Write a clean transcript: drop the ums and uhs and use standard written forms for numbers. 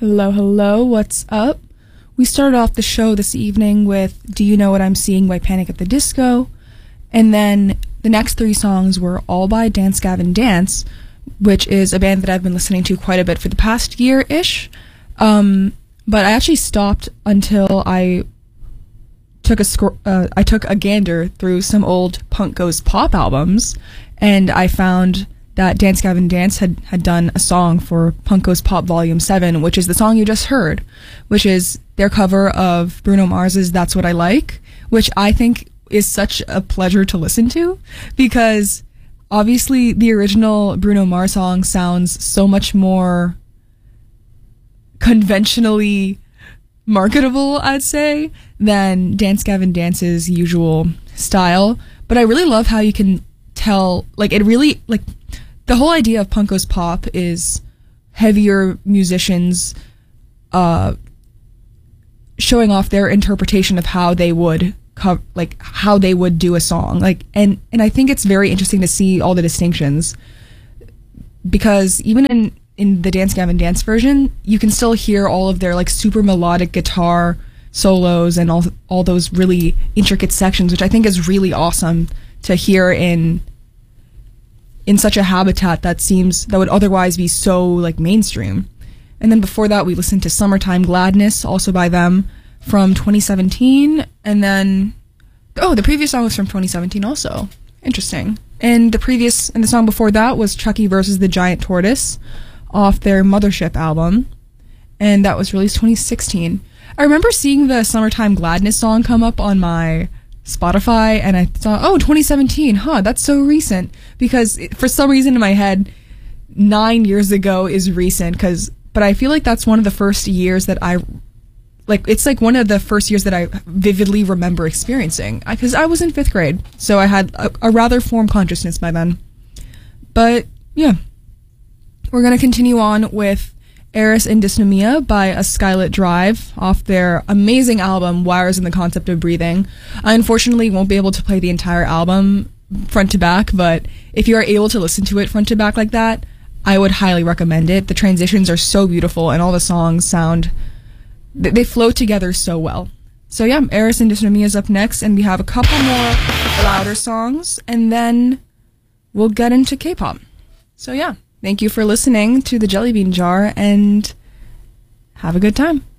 Hello, hello, what's up? We started off the show this evening with Do You Know What I'm Seeing by Panic at the Disco, and then the next three songs were all by Dance Gavin Dance, which is a band that I've been listening to quite a bit for the past year-ish, but I actually stopped until I took a gander through some old Punk Goes Pop albums, and I found that Dance Gavin Dance had done a song for Punk Goes Pop Volume 7, which is the song you just heard, which is their cover of Bruno Mars's That's What I Like, which I think is such a pleasure to listen to, because obviously the original Bruno Mars song sounds so much more conventionally marketable, I'd say, than Dance Gavin Dance's usual style. But I really love how you can tell, the whole idea of Punk Goes Pop is heavier musicians showing off their interpretation of how they would how they would do a song. And I think it's very interesting to see all the distinctions, because even in the Dance Gavin Dance version, you can still hear all of their super melodic guitar solos and all those really intricate sections, which I think is really awesome to hear in such a habitat that would otherwise be so mainstream. And then before that, we listened to Summertime Gladness, also by them, from 2017. And then, the previous song was from 2017 also. Interesting. And the song before that was Chucky versus the Giant Tortoise off their Mothership album. And that was released 2016. I remember seeing the Summertime Gladness song come up on my Spotify, and I thought, 2017, that's so recent, because for some reason in my head 9 years ago is recent, but I feel like that's one of the first years that it's one of the first years that I vividly remember experiencing, because I was in 5th grade, so I had a rather formed consciousness by then. But yeah, we're going to continue on with Eris and Dysnomia by A Skylit Drive off their amazing album Wires and the Concept of Breathing. I unfortunately won't be able to play the entire album front to back, but if you are able to listen to it front to back like that, I would highly recommend it. The transitions are so beautiful, and all the songs they flow together so well. So yeah, Eris and Dysnomia is up next, and we have a couple more louder songs, and then we'll get into K-pop. So yeah. Thank you for listening to the Jelly Bean Jar, and have a good time.